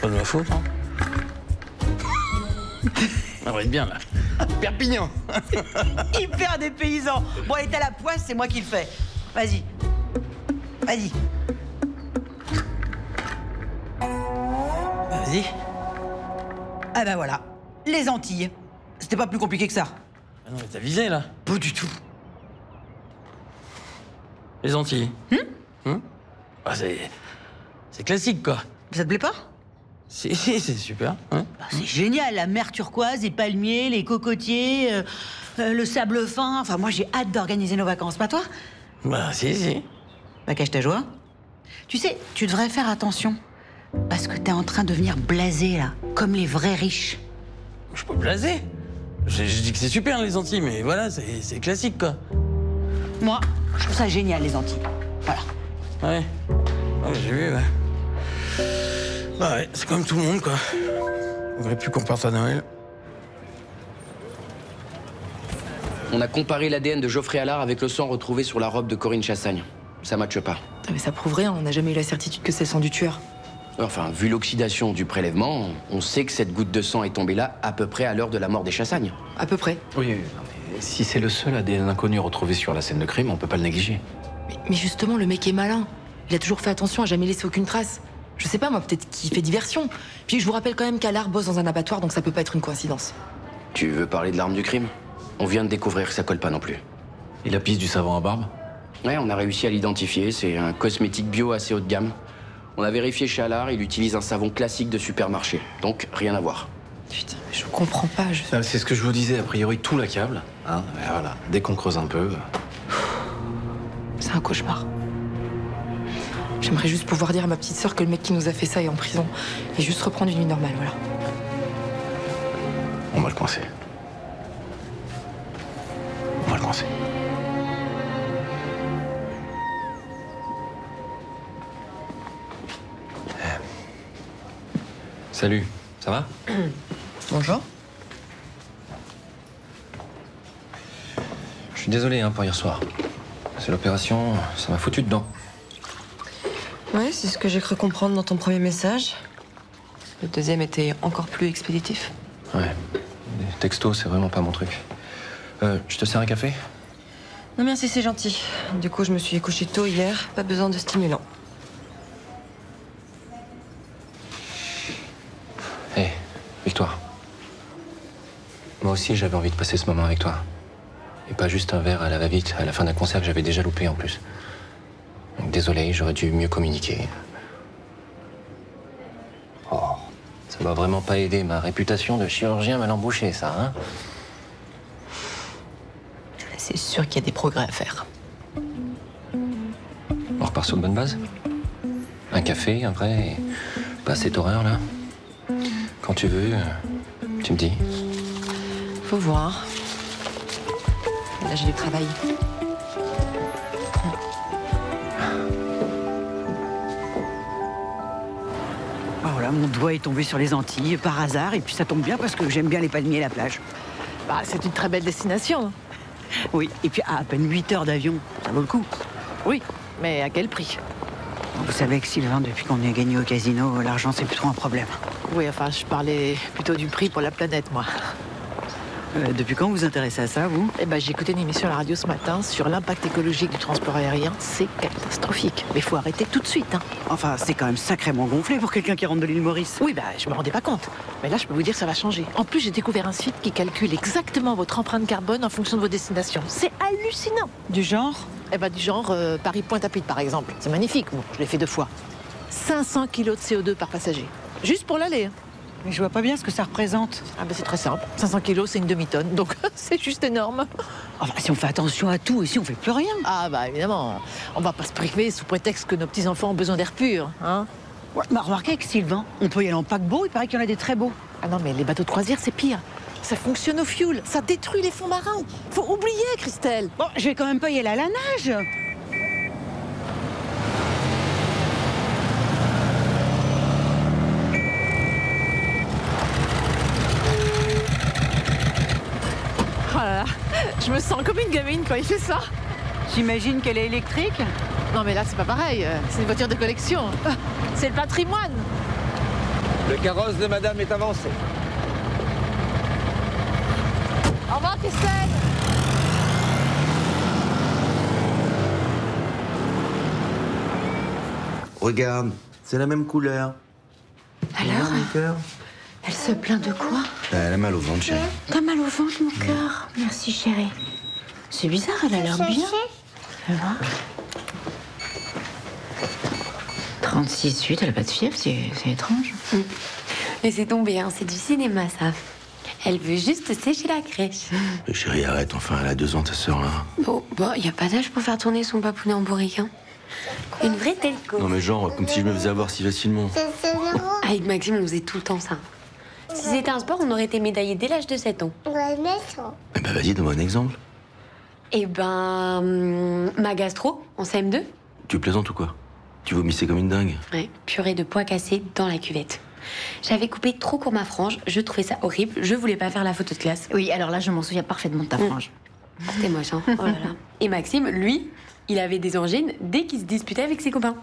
pas de ma faute, hein. On va être bien, là. Perpignan. Hyper dépaysant. Bon, allez, t'as la poisse, c'est moi qui le fais. Vas-y. Vas-y. Vas-y. Ah bah voilà. Les Antilles. C'était pas plus compliqué que ça. Ah non, mais t'as visé, là. Pas du tout. Les Antilles. Ah, c'est classique, quoi. Ça te plaît pas? Si, c'est super. Hein. Bah, c'est génial, la mer turquoise, les palmiers, les cocotiers, le sable fin. Enfin, moi, j'ai hâte d'organiser nos vacances, pas toi? Bah, si. Bah, cache ta joie. Tu sais, tu devrais faire attention. Parce que t'es en train de devenir blasé, là. Comme les vrais riches. Je suis pas blasé. Je dis que c'est super, les Antilles, mais voilà, c'est classique, quoi. Moi, je trouve ça génial, les Antilles. Voilà. Ouais. Ouais, j'ai vu, ouais. Bah ouais, c'est comme tout le monde, quoi. On aurait pu qu'on parte à Noël. On a comparé l'ADN de Geoffrey Allard avec le sang retrouvé sur la robe de Corinne Chassagne. Ça matche pas. Ah, mais ça prouve rien, on n'a jamais eu la certitude que c'est le sang du tueur. Enfin, vu l'oxydation du prélèvement, on sait que cette goutte de sang est tombée là à peu près à l'heure de la mort des Chassagnes. À peu près. Oui, non, mais si c'est le seul ADN inconnu retrouvé sur la scène de crime, on peut pas le négliger. Mais justement, le mec est malin. Il a toujours fait attention à jamais laisser aucune trace. Je sais pas, moi, peut-être qu'il fait diversion. Puis je vous rappelle quand même qu'Allard bosse dans un abattoir, donc ça peut pas être une coïncidence. Tu veux parler de l'arme du crime? On vient de découvrir que ça colle pas non plus. Et la piste du savon à barbe? Ouais, on a réussi à l'identifier. C'est un cosmétique bio assez haut de gamme. On a vérifié chez Allard, il utilise un savon classique de supermarché. Donc, rien à voir. Putain, mais je comprends pas. C'est ce que je vous disais, a priori tout l'accable. Hein, mais voilà, dès qu'on creuse un peu. C'est un cauchemar. J'aimerais juste pouvoir dire à ma petite sœur que le mec qui nous a fait ça est en prison. Et juste reprendre une vie normale, voilà. On va le coincer. On va le coincer. Salut, ça va? Bonjour. Je suis désolé hein, pour hier soir. C'est l'opération, ça m'a foutu dedans. Ouais, c'est ce que j'ai cru comprendre dans ton premier message. Le deuxième était encore plus expéditif. Ouais, les textos, c'est vraiment pas mon truc. Je te sers un café? Non merci, c'est gentil. Du coup, je me suis couchée tôt hier, pas besoin de stimulant. Hé, Victoire. Moi aussi, j'avais envie de passer ce moment avec toi. Et pas juste un verre à la va-vite, à la fin d'un concert que j'avais déjà loupé en plus. Donc, désolé, j'aurais dû mieux communiquer. Oh, ça m'a vraiment pas aidé ma réputation de chirurgien mal embouché, ça, hein? C'est sûr qu'il y a des progrès à faire. On repart sur de bonnes bases? Un café, après, et pas cette horreur, là? Quand tu veux, tu me dis. Faut voir. Là, j'ai du travail. Ah, voilà, mon doigt est tombé sur les Antilles par hasard, et puis ça tombe bien parce que j'aime bien les palmiers et la plage. Bah, c'est une très belle destination. Oui, et puis à peine 8 heures d'avion, ça vaut le coup. Oui, mais à quel prix? Vous savez que Sylvain, depuis qu'on est gagné au casino, l'argent c'est plus trop un problème. Oui, enfin, je parlais plutôt du prix pour la planète, moi. Depuis quand vous vous intéressez à ça, vous? Eh ben, j'ai écouté une émission à la radio ce matin sur l'impact écologique du transport aérien. C'est catastrophique. Mais il faut arrêter tout de suite, hein. Enfin, c'est quand même sacrément gonflé pour quelqu'un qui rentre de l'île Maurice. Oui, bah, je me rendais pas compte. Mais là, je peux vous dire que ça va changer. En plus, j'ai découvert un site qui calcule exactement votre empreinte carbone en fonction de vos destinations. C'est hallucinant. Du genre? Eh ben, du genre Paris-Pointe-à-Pitre, par exemple. C'est magnifique. Bon, je l'ai fait 2 fois. 500 kilos de CO2 par passager. Juste pour l'aller, hein. Mais je vois pas bien ce que ça représente. Ah ben c'est très simple. 500 kilos, c'est une demi-tonne. Donc c'est juste énorme. Enfin, si on fait attention à tout, ici on fait plus rien. Ah bah évidemment. On va pas se priver sous prétexte que nos petits-enfants ont besoin d'air pur, hein. Ouais, bah remarquez avec Sylvain, on peut y aller en paquebot, il paraît qu'il y en a des très beaux. Ah non, mais les bateaux de croisière, c'est pire. Ça fonctionne au fioul. Ça détruit les fonds marins. Faut oublier, Christelle. Bon, je vais quand même pas y aller à la nage. Oh là là, je me sens comme une gamine quand il fait ça. J'imagine qu'elle est électrique. Non mais là, c'est pas pareil. C'est une voiture de collection. C'est le patrimoine. Le carrosse de madame est avancé. Au revoir, Christelle. Regarde, c'est la même couleur. Alors, Mon cœur. elle se plaint de quoi? Elle a mal au ventre, chérie. T'as mal au ventre, mon cœur. Merci, chérie. C'est bizarre, elle a l'air bien. Ça va 36,8, elle a pas de fièvre, c'est étrange. Mais c'est tombé, hein, c'est du cinéma, ça. Elle veut juste sécher la crèche. Mais chérie, arrête, enfin, elle a 2 ans, ta sœur, là. Bon, y a pas d'âge pour faire tourner son papounet en bourrique, hein. Une vraie telco. Non mais genre, comme si je me faisais avoir si facilement. Avec Maxime, on faisait tout le temps ça. Si c'était un sport, on aurait été médaillé dès l'âge de 7 ans. Eh ben vas-y, donne-moi un exemple. Eh ben... ma gastro, en CM2. Tu plaisantes ou quoi? Tu vomissais comme une dingue. Ouais, purée de pois cassés dans la cuvette. J'avais coupé trop court ma frange, je trouvais ça horrible, je voulais pas faire la photo de classe. Oui, alors là, je m'en souviens parfaitement de ta frange. C'était moche, hein. Oh là là. Et Maxime, lui, il avait des angines dès qu'il se disputait avec ses copains.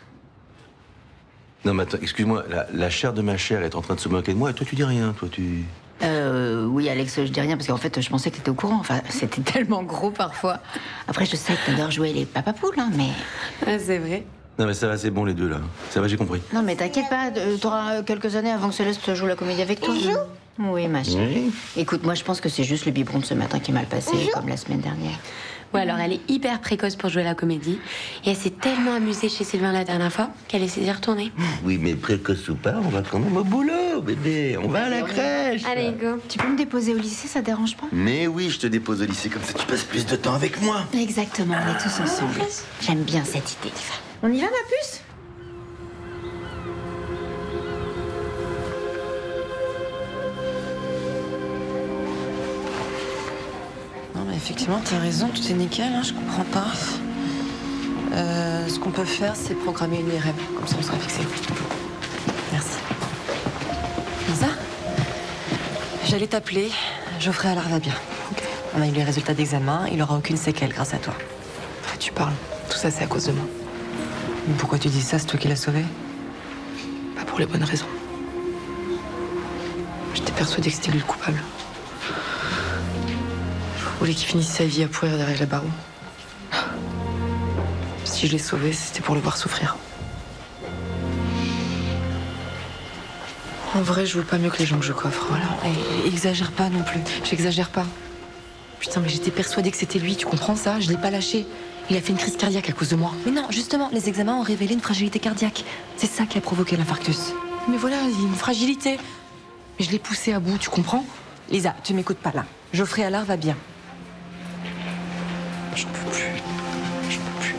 Non mais attends, excuse-moi, la chair de ma chair est en train de se moquer de moi et toi tu dis rien, toi tu... Oui, Alex, je dis rien parce qu'en fait, je pensais que t'étais au courant. Enfin, c'était tellement gros parfois. Après, je sais que t'adores jouer les papapoules, hein, mais... Ah, c'est vrai. Non mais ça va, c'est bon les deux là. Ça va, j'ai compris. Non, mais t'inquiète pas, t'auras quelques années avant que Céleste joue la comédie avec toi. Oui, ma chérie. Écoute, moi, je pense que c'est juste le biberon de ce matin qui est mal passé, comme la semaine dernière. Ouais, alors elle est hyper précoce pour jouer à la comédie. Et elle s'est tellement amusée chez Sylvain la dernière fois qu'elle essaie d'y retourner. Oui, mais précoce ou pas, on va quand même au boulot, bébé. On va à la crèche. Allez, go. Tu peux me déposer au lycée, ça te dérange pas? Mais oui, je te dépose au lycée, comme ça tu passes plus de temps avec moi. Exactement, on est tous ensemble. J'aime bien cette idée. On y va, ma puce? Non, mais effectivement, t'as raison, tout est nickel, hein, je comprends pas. Ce qu'on peut faire, c'est programmer une IRM, comme ça on sera fixé. Merci. Lisa, j'allais t'appeler, Geoffrey Allard va bien. Ok. On a eu les résultats d'examen, il aura aucune séquelle grâce à toi. Tu parles, tout ça c'est à cause de moi. Mais pourquoi tu dis ça, c'est toi qui l'as sauvé? Pas pour les bonnes raisons. J'étais persuadée que c'était lui le coupable. Je voulais qu'il finisse sa vie à pourrir derrière les barreaux. Si je l'ai sauvé, c'était pour le voir souffrir. En vrai, je vaux pas mieux que les gens que je coffre, voilà. Et exagère pas non plus. J'exagère pas. Putain, mais j'étais persuadée que c'était lui, tu comprends ça? Je l'ai pas lâché. Il a fait une crise cardiaque à cause de moi. Mais non, justement, les examens ont révélé une fragilité cardiaque. C'est ça qui a provoqué l'infarctus. Mais voilà, il y a une fragilité. Mais je l'ai poussé à bout, tu comprends? Lisa, tu m'écoutes pas là. Geoffrey Allard va bien. J'en peux plus. J'en peux plus.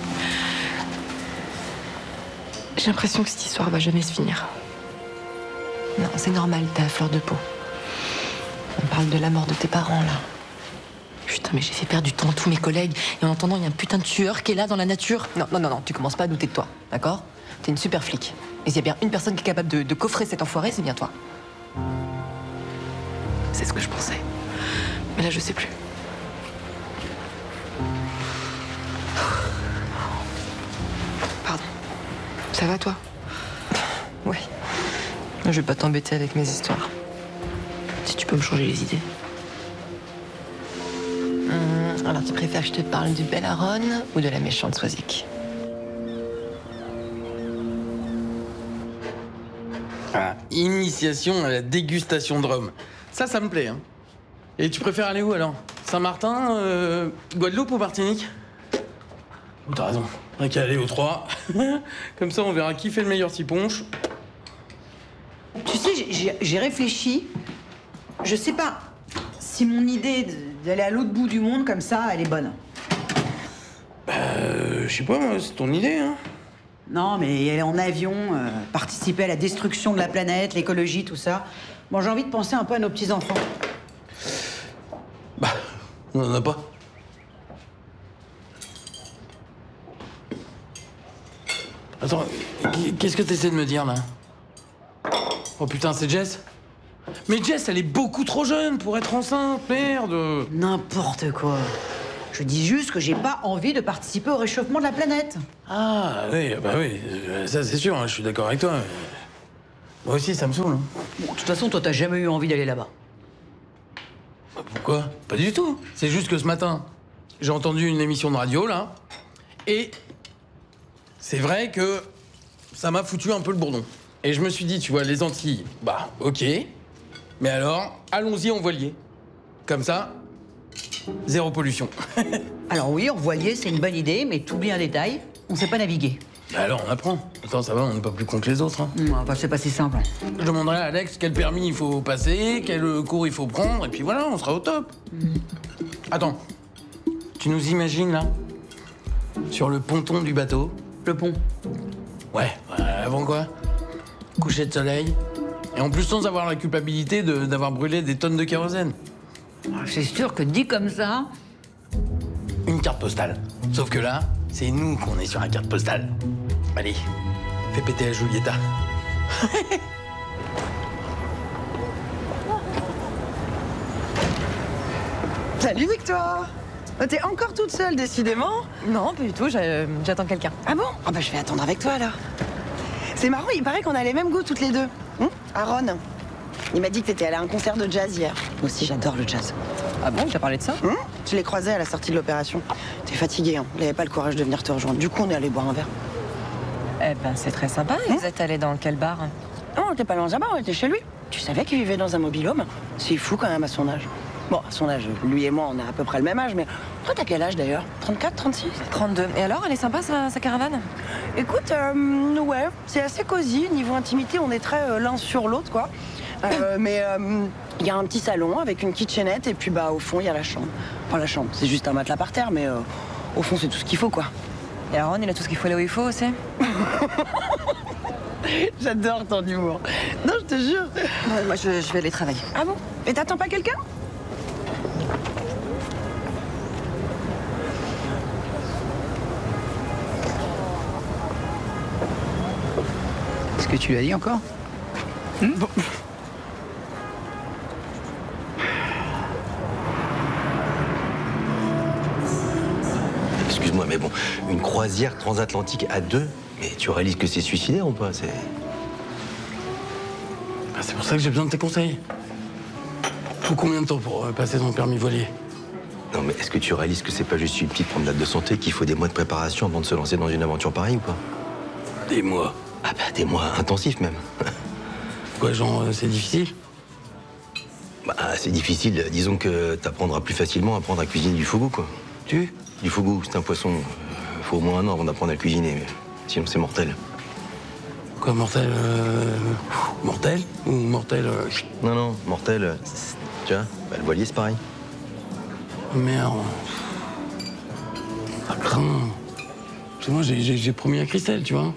J'ai l'impression que cette histoire va jamais se finir. Non, c'est normal, t'es à fleur de peau. On parle de la mort de tes parents, là. Putain, mais j'ai fait perdre du temps à tous mes collègues. Et en entendant, il y a un putain de tueur qui est là dans la nature. Non, non, non, non, tu commences pas à douter de toi, d'accord? T'es une super flic. Et s'il y a bien une personne qui est capable de coffrer cet enfoiré, c'est bien toi. C'est ce que je pensais. Mais là, je sais plus. Pardon. Ça va, toi? Oui. Je vais pas t'embêter avec mes histoires. Si tu peux me changer les idées. Alors, tu préfères que je te parle du bel Aaron ou de la méchante Swazik? Ah, initiation à la dégustation de rhum. Ça me plaît, hein. Et tu préfères aller où, alors? Saint-Martin, Guadeloupe ou Martinique? Oh, t'as raison. On a qu'à aller aux 3. Comme ça, on verra qui fait le meilleur petit punch. Tu sais, j'ai réfléchi. Je sais pas si mon idée d'aller à l'autre bout du monde comme ça, elle est bonne. Je sais pas, moi, c'est ton idée, hein. Non, mais aller en avion, participer à la destruction de la planète, l'écologie, tout ça. Bon, j'ai envie de penser un peu à nos petits-enfants. Bah, on en a pas. Attends, qu'est-ce que t'essaies de me dire, là? Oh putain, c'est Jess? Mais Jess, elle est beaucoup trop jeune pour être enceinte, merde! N'importe quoi. Je dis juste que j'ai pas envie de participer au réchauffement de la planète. Ah, oui, bah oui, ça c'est sûr, hein, je suis d'accord avec toi. Moi aussi, ça me saoule. Hein. Bon, de toute façon, toi, t'as jamais eu envie d'aller là-bas. Bah, pourquoi? Pas du tout. C'est juste que ce matin, j'ai entendu une émission de radio, là, et c'est vrai que ça m'a foutu un peu le bourdon. Et je me suis dit, tu vois, les Antilles, bah, ok, mais alors, allons-y en voilier. Comme ça, zéro pollution. Alors oui, en voilier, c'est une bonne idée, mais t'oublies un détail, on sait pas naviguer. Bah alors, on apprend. Attends, ça va, on n'est pas plus con que les autres. Hein. Enfin, c'est pas si simple. Je demanderai à Alex quel permis il faut passer, quel cours il faut prendre, et puis voilà, on sera au top. Attends, tu nous imagines là, sur le ponton du bateau? Le pont. Ouais, avant quoi? Coucher de soleil. Et en plus, sans avoir la culpabilité d'avoir brûlé des tonnes de kérosène. C'est sûr que dit comme ça... Une carte postale. Sauf que là, c'est nous qu'on est sur la carte postale. Allez, fais péter la Julieta. Salut Victoire. T'es encore toute seule, décidément? Non, pas du tout, j'attends quelqu'un. Ah bon? Ah bah je vais attendre avec toi alors. C'est marrant, il paraît qu'on a les mêmes goûts toutes les deux. Aaron, il m'a dit que t'étais allée à un concert de jazz hier. Moi aussi j'adore le jazz. Ah bon, t'as parlé de ça? Je l'ai croisé à la sortie de l'opération. T'es fatigué, hein. Il avait pas le courage de venir te rejoindre. Du coup on est allé boire un verre. Eh ben c'est très sympa, vous êtes allés dans quel bar? Non, on était pas dans un bar, on était chez lui. Tu savais qu'il vivait dans un mobil-home? C'est fou quand même à son âge. Bon, à son âge, lui et moi, on a à peu près le même âge, mais toi, t'as quel âge d'ailleurs? 34, 36? 32. Et alors, elle est sympa sa caravane? Écoute, ouais, c'est assez cosy. Niveau intimité, on est très l'un sur l'autre, quoi. Mais il y a un petit salon avec une kitchenette, et puis bah au fond, il y a la chambre. Enfin, la chambre, c'est juste un matelas par terre, mais au fond, c'est tout ce qu'il faut, quoi. Et Aaron, il a tout ce qu'il faut là où il faut aussi? J'adore ton humour. Non, je te jure. Moi, je vais aller travailler. Ah bon? Mais t'attends pas quelqu'un? Est-ce que tu lui as dit encore? Bon. Excuse-moi, mais bon, une croisière transatlantique à deux, mais tu réalises que c'est suicidaire ou pas? C'est pour ça que j'ai besoin de tes conseils. Faut combien de temps pour passer ton permis voilier? Non, mais est-ce que tu réalises que c'est pas juste une petite promenade de santé, qu'il faut des mois de préparation avant de se lancer dans une aventure pareille ou pas? Des mois. Ah bah des mois intensifs même. Quoi, genre, c'est difficile? Bah c'est difficile, disons que t'apprendras plus facilement à apprendre à cuisiner du fugu, quoi. Du fugu, c'est un poisson. Faut au moins 1 an avant d'apprendre à cuisiner, mais sinon c'est mortel. Quoi, mortel? Mortel? Ou mortel? Non, mortel. Tu vois, bah, le voilier c'est pareil. Merde. Ça craint. Parce que moi, j'ai promis à Christelle, tu vois.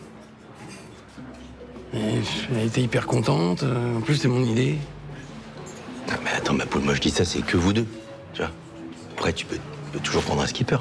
Et elle était hyper contente. En plus, c'est mon idée. Non, mais attends, ma poule, moi je dis ça, c'est que vous deux. Tu vois. Après, tu peux toujours prendre un skipper.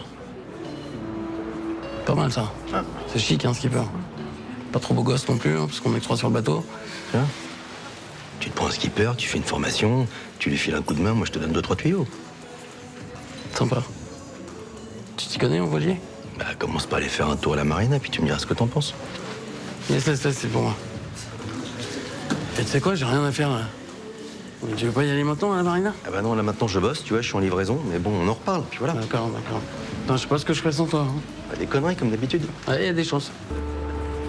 Pas mal, ça. Ah. C'est chic, un skipper. Pas trop beau gosse non plus, hein, parce qu'on est que 3 sur le bateau. Tu vois. Tu te prends un skipper, tu fais une formation, tu lui files un coup de main, moi je te donne 2-3 tuyaux. Sympa. Tu t'y connais en voilier? Bah, commence pas à aller faire un tour à la marina, puis tu me diras ce que t'en penses. Yes, c'est pour moi. Et tu sais quoi, j'ai rien à faire là. Tu veux pas y aller maintenant à la marina? Ah bah non, là maintenant je bosse, tu vois, je suis en livraison, mais bon, on en reparle, puis voilà. D'accord. Non, je sais pas ce que je ferais sans toi. Hein. Pas des conneries comme d'habitude. Ouais, y a des chances.